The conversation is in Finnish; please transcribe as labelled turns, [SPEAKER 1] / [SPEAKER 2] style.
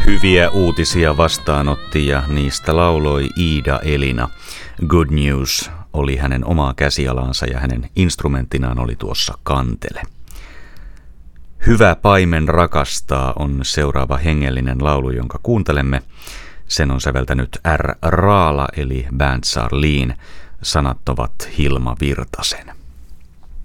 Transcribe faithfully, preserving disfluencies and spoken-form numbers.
[SPEAKER 1] Hyviä uutisia vastaanotti ja niistä lauloi Iida Elina. Good News oli hänen omaa käsialansa ja hänen instrumenttinaan oli tuossa kantele. Hyvä paimen rakastaa on seuraava hengellinen laulu, jonka kuuntelemme. Sen on säveltänyt R. Raala eli Band Sarleen. Sanat ovat Hilma Virtasen.